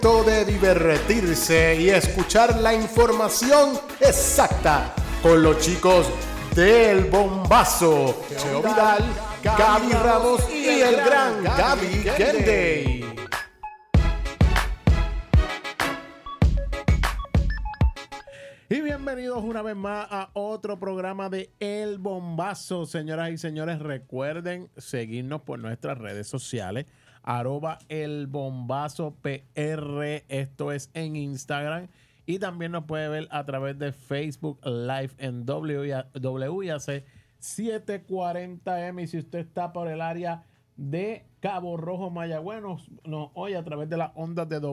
De divertirse y escuchar la información exacta con los chicos del Bombazo, Cheo Vidal, Gaby Ramos y el gran Gaby Kennedy. Y bienvenidos una vez más a otro programa de El Bombazo. Señoras y señores, recuerden seguirnos por nuestras redes sociales. @elbombazo_PR, esto es en Instagram, y también nos puede ver a través de Facebook Live en WIAC 740M, y si usted está por el área de Cabo Rojo, Mayagüez, nos oye a través de las ondas de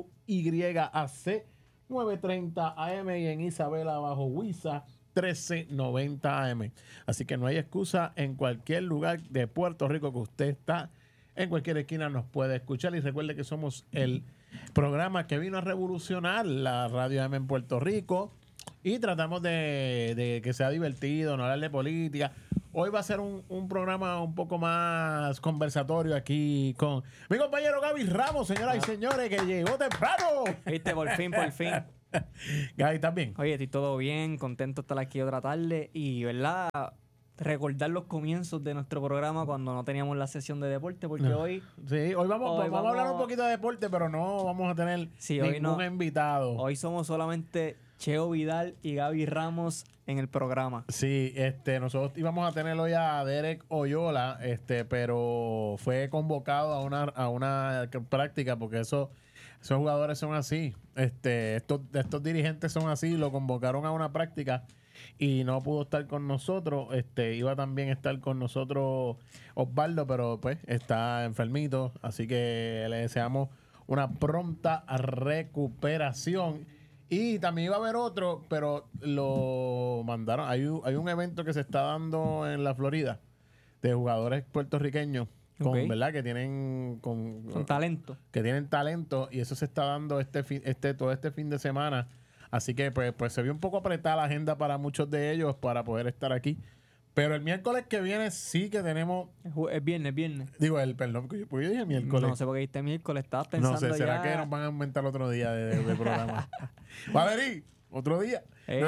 WYAC 930 AM y en Isabela bajo Huiza 1390 AM. Así que no hay excusa, en cualquier lugar de Puerto Rico que usted está, en cualquier esquina nos puede escuchar. Y recuerde que somos el programa que vino a revolucionar la radio AM en Puerto Rico. Y tratamos de que sea divertido, no hablar de política. Hoy va a ser un programa un poco más conversatorio aquí con mi compañero Gaby Ramos, señoras y señores, que llegó temprano. Viste, por fin. Gaby, ¿estás bien? Oye, estoy todo bien, contento de estar aquí otra tarde y, ¿verdad? Recordar los comienzos de nuestro programa cuando no teníamos la sesión de deporte, porque hoy vamos a hablar un poquito de deporte, pero no vamos a tener ningún invitado. Hoy somos solamente Cheo Vidal y Gaby Ramos en el programa. Sí, nosotros íbamos a tener hoy a Derek Oyola, pero fue convocado a una práctica, porque esos jugadores son así, estos dirigentes son así, lo convocaron a una práctica y no pudo estar con nosotros. Iba también a estar con nosotros Osvaldo, pero pues está enfermito, así que le deseamos una pronta recuperación. Y también iba a haber otro, pero lo mandaron. Hay un evento que se está dando en la Florida de jugadores puertorriqueños ¿verdad? Que tienen con talento. Que tienen talento, y eso se está dando todo este fin de semana. Así que pues se vio un poco apretada la agenda para muchos de ellos para poder estar aquí. Pero el miércoles que viene sí que tenemos... Es viernes. Digo, perdón, porque yo dije miércoles. No sé por qué dijiste miércoles, estabas pensando ya... No sé, ¿será que nos van a inventar otro día de programa? Valerí, otro día.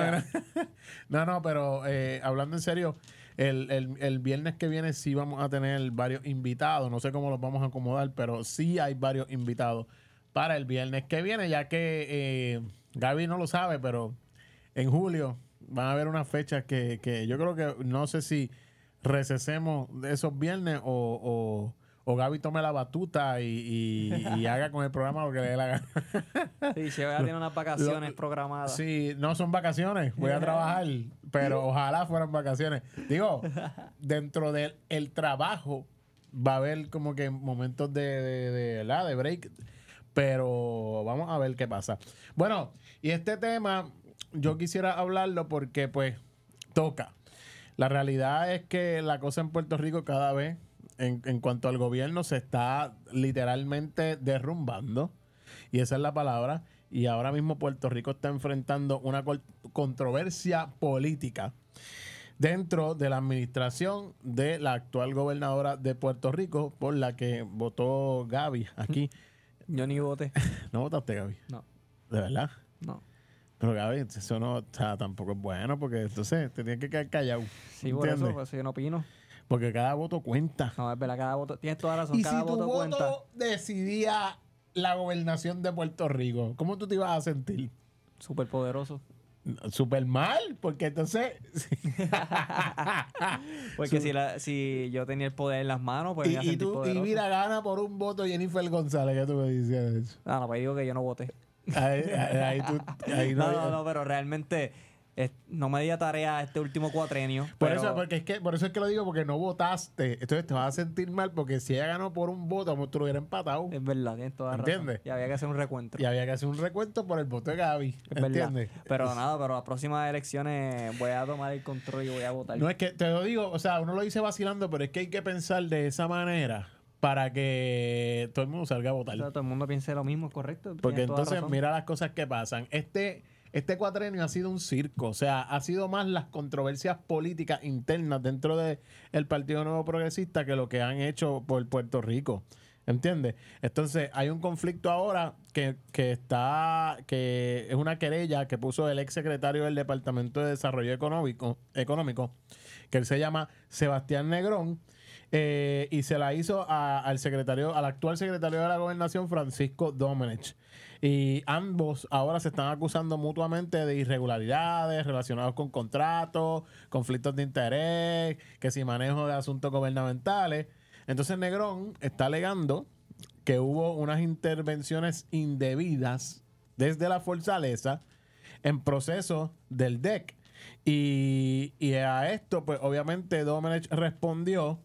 No, pero hablando en serio, el viernes que viene sí vamos a tener varios invitados. No sé cómo los vamos a acomodar, pero sí hay varios invitados para el viernes que viene, ya que Gaby no lo sabe, pero en julio van a haber unas fechas que yo creo que no sé si recesemos de esos viernes o Gaby tome la batuta y haga con el programa lo que le dé la gana. Sí, Cheo ya tiene unas vacaciones programadas. Sí, no son vacaciones, voy a trabajar, pero ojalá fueran vacaciones. Digo, dentro del trabajo va a haber como que momentos de break, pero vamos a ver qué pasa. Bueno, y este tema yo quisiera hablarlo porque pues toca. La realidad es que la cosa en Puerto Rico cada vez, en cuanto al gobierno, se está literalmente derrumbando, y esa es la palabra. Y ahora mismo Puerto Rico está enfrentando una controversia política dentro de la administración de la actual gobernadora de Puerto Rico, por la que votó Gaby aquí. Yo ni voté. ¿No votaste, Gaby? No. ¿De verdad? No. Pero Gaby, eso no, tampoco es bueno, porque entonces te tienes que quedar callado. Sí, por eso yo no opino. Porque cada voto cuenta. No, es verdad, cada voto, tienes toda la razón, Y cada si tu voto cuenta. voto decidía la gobernación de Puerto Rico, ¿cómo tú te ibas a sentir? Súper poderoso. Súper mal, porque entonces... Porque si yo tenía el poder en las manos, pues me iba a sentir poderoso. Y mira, gana por un voto Jennifer González, ¿qué tú me dices de eso? No, pues digo que yo no voté. Ahí No, pero realmente no me di a tarea este último cuatrenio. Por eso es que lo digo, porque no votaste. Entonces te vas a sentir mal, porque si ella ganó por un voto, como tú lo hubieras empatado. Es verdad, tienes toda la razón. ¿Entiendes? Y había que hacer un recuento. Y había que hacer un recuento por el voto de Gaby. ¿Entiendes? Pero las próximas elecciones voy a tomar el control y voy a votar. No, es que te lo digo, o sea, uno lo dice vacilando, pero es que hay que pensar de esa manera para que todo el mundo salga a votar. O sea, todo el mundo piense lo mismo, correcto. Porque entonces mira las cosas que pasan. Este cuatrenio ha sido un circo, o sea, ha sido más las controversias políticas internas dentro del Partido Nuevo Progresista que lo que han hecho por Puerto Rico. ¿Entiendes? Entonces, hay un conflicto ahora que es una querella que puso el ex secretario del Departamento de Desarrollo Económico, que él se llama Sebastián Negrón, y se la hizo al actual secretario de la Gobernación, Francisco Domenech. Y ambos ahora se están acusando mutuamente de irregularidades relacionadas con contratos, conflictos de interés, que si manejo de asuntos gubernamentales. Entonces Negrón está alegando que hubo unas intervenciones indebidas desde la Fortaleza en proceso del DEC. Y a esto, pues obviamente Domenech respondió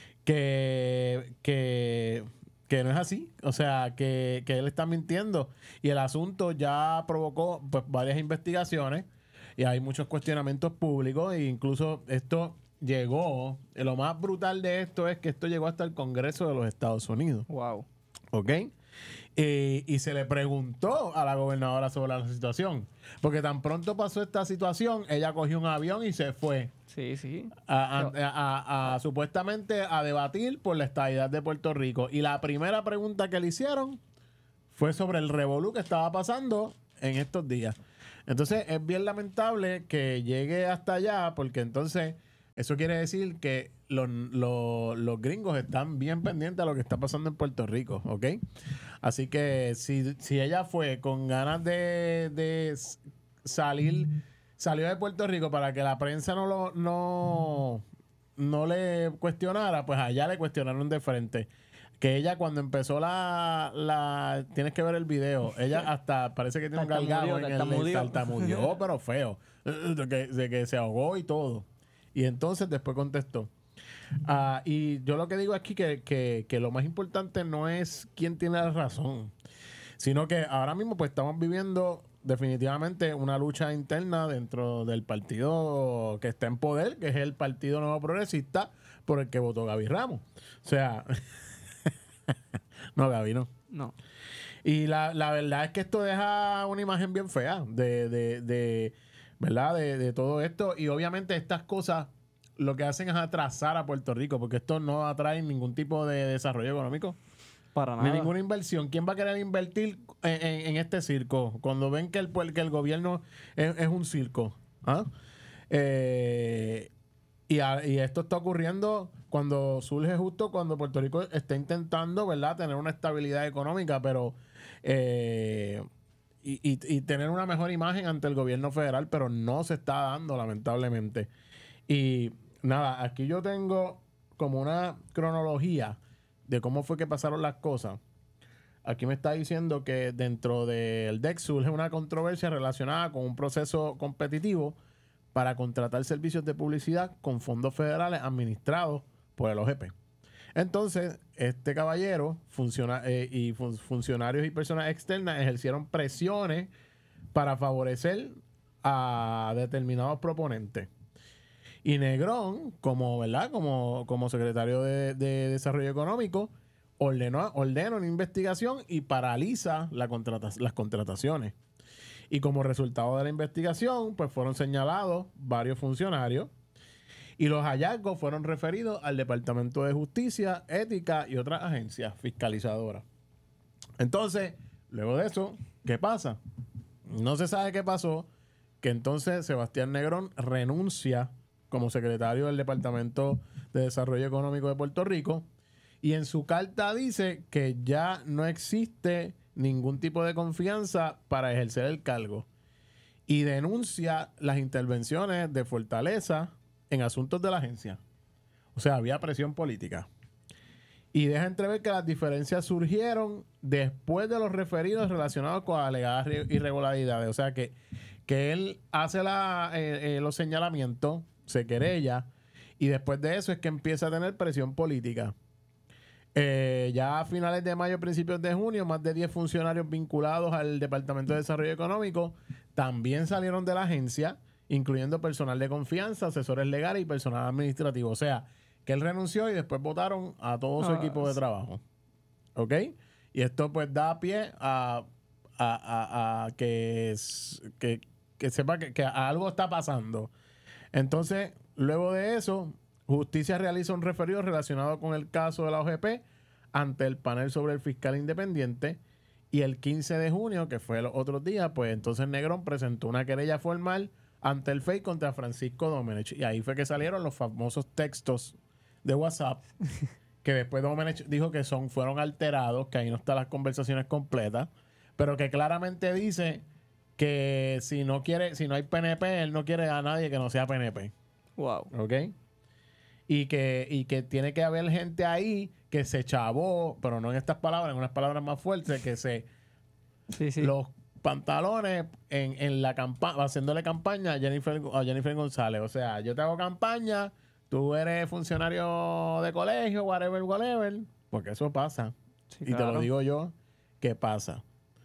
que no es así, o sea, que él está mintiendo. Y el asunto ya provocó pues varias investigaciones y hay muchos cuestionamientos públicos e incluso esto llegó, lo más brutal de esto es que esto llegó hasta el Congreso de los Estados Unidos. Wow. ¿Ok? Y se le preguntó a la gobernadora sobre la situación. Porque tan pronto pasó esta situación, ella cogió un avión y se fue. Sí, sí. Supuestamente a debatir por la estadidad de Puerto Rico. Y la primera pregunta que le hicieron fue sobre el revolú que estaba pasando en estos días. Entonces es bien lamentable que llegue hasta allá, porque entonces eso quiere decir que los gringos están bien pendientes a lo que está pasando en Puerto Rico, ¿ok? Así que si ella fue con ganas de salió de Puerto Rico para que la prensa no le cuestionara, pues allá le cuestionaron de frente. Que ella cuando empezó tienes que ver el video, ella hasta parece que tiene un galgado en el tartamudeó, pero feo, de que se ahogó y todo. Y entonces después contestó. Y yo lo que digo aquí que lo más importante no es quién tiene la razón, sino que ahora mismo pues estamos viviendo definitivamente una lucha interna dentro del partido que está en poder, que es el Partido Nuevo Progresista, por el que votó Gaby Ramos. O sea, no, Gaby no. No. Y la verdad es que esto deja una imagen bien fea ¿verdad? De todo esto. Y obviamente estas cosas lo que hacen es atrasar a Puerto Rico, porque esto no atrae ningún tipo de desarrollo económico. Para Ni nada. ninguna inversión. ¿Quién va a querer invertir en este circo? Cuando ven que el gobierno es un circo. ¿Ah? Y esto está ocurriendo cuando surge justo cuando Puerto Rico está intentando, ¿verdad?, tener una estabilidad económica, pero y tener una mejor imagen ante el gobierno federal, pero no se está dando, lamentablemente. Y nada, aquí yo tengo como una cronología de cómo fue que pasaron las cosas. Aquí me está diciendo que dentro del DEC surge una controversia relacionada con un proceso competitivo para contratar servicios de publicidad con fondos federales administrados por el OGP. Entonces, este caballero funcionarios y personas externas ejercieron presiones para favorecer a determinados proponentes. Y Negrón, ¿verdad? Como secretario de Desarrollo Económico, ordena una investigación y paraliza las contrataciones. Y como resultado de la investigación, pues fueron señalados varios funcionarios y los hallazgos fueron referidos al Departamento de Justicia, Ética y otras agencias fiscalizadoras. Entonces, luego de eso, ¿qué pasa? No se sabe qué pasó, que entonces Sebastián Negrón renuncia como secretario del Departamento de Desarrollo Económico de Puerto Rico y en su carta dice que ya no existe ningún tipo de confianza para ejercer el cargo y denuncia las intervenciones de Fortaleza en asuntos de la agencia. O sea, había presión política. Y deja entrever que las diferencias surgieron después de los referidos relacionados con alegadas irregularidades. O sea, que él hace los señalamientos, se querella, y después de eso es que empieza a tener presión política. Ya a finales de mayo, principios de junio, más de 10 funcionarios vinculados al Departamento de Desarrollo Económico también salieron de la agencia, incluyendo personal de confianza, asesores legales y personal administrativo. O sea, que él renunció y después votaron a todo su equipo de trabajo. ¿Ok? Y esto pues da pie a que sepa que algo está pasando. Entonces, luego de eso, Justicia realiza un referido relacionado con el caso de la OGP ante el panel sobre el fiscal independiente. Y el 15 de junio, que fue los otros días, pues entonces Negrón presentó una querella formal ante el FEI contra Francisco Domenech. Y ahí fue que salieron los famosos textos de WhatsApp que después Domenech dijo que fueron alterados, que ahí no están las conversaciones completas, pero que claramente dice que si no hay PNP, él no quiere a nadie que no sea PNP. Wow. ¿Ok? Y que tiene que haber gente ahí que se chavó, pero no en estas palabras, en unas palabras más fuertes, que los pantalones en la campaña, haciéndole campaña a Jennifer González. O sea, yo te hago campaña, tú eres funcionario de colegio, whatever, porque eso pasa. Sí, y te lo digo yo, que pasa.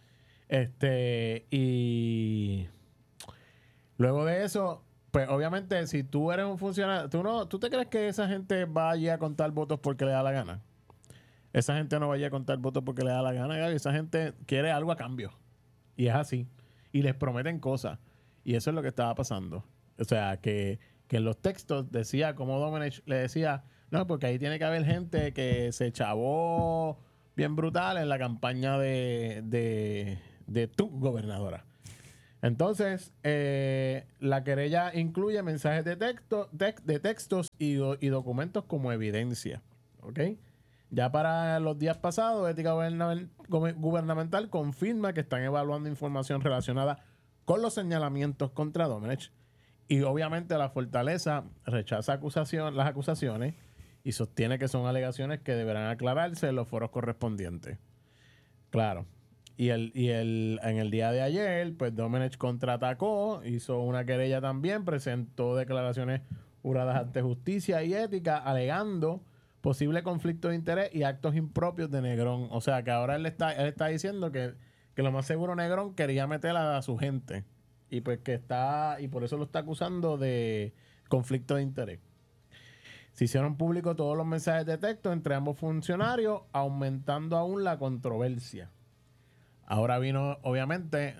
Y luego de eso, pues obviamente si tú eres un funcionario, ¿tú te crees que esa gente vaya a contar votos porque le da la gana? Esa gente no vaya a contar votos porque le da la gana, Gaby. Esa gente quiere algo a cambio. Y es así. Y les prometen cosas. Y eso es lo que estaba pasando. O sea, que en los textos decía, como Domenech le decía, no, porque ahí tiene que haber gente que se chavó bien brutal en la campaña de tu gobernadora. Entonces, la querella incluye mensajes de textos y documentos como evidencia. ¿Ok? Ya para los días pasados, Ética Gubernamental confirma que están evaluando información relacionada con los señalamientos contra Domenech. Y obviamente la Fortaleza rechaza las acusaciones y sostiene que son alegaciones que deberán aclararse en los foros correspondientes. Claro. En el día de ayer, pues Domenech contraatacó, hizo una querella también, presentó declaraciones juradas ante Justicia y Ética, alegando posible conflicto de interés y actos impropios de Negrón. O sea, que ahora él está diciendo que lo más seguro Negrón quería meter a su gente. Y pues y por eso lo está acusando de conflicto de interés. Se hicieron públicos todos los mensajes de texto entre ambos funcionarios, aumentando aún la controversia. Ahora vino, obviamente,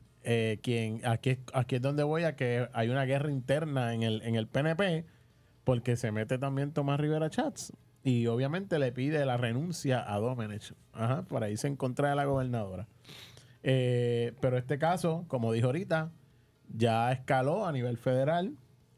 aquí es donde voy a que hay una guerra interna en el PNP, porque se mete también Tomás Rivera Chats y obviamente le pide la renuncia a Domenech para irse en contra de la gobernadora. Pero este caso, como dijo ahorita, ya escaló a nivel federal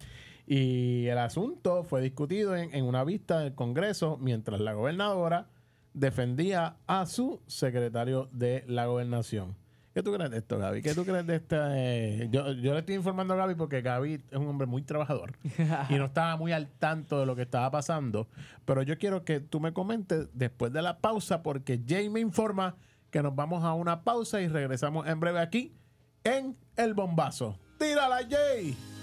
y el asunto fue discutido en una vista del Congreso mientras la gobernadora defendía a su secretario de la gobernación. ¿Qué tú crees de esto, Gaby? ¿Qué tú crees de esta? Yo le estoy informando a Gaby porque Gaby es un hombre muy trabajador y no estaba muy al tanto de lo que estaba pasando. Pero yo quiero que tú me comentes después de la pausa porque Jay me informa que nos vamos a una pausa y regresamos en breve aquí en El Bombazo. ¡Tírala, Jay!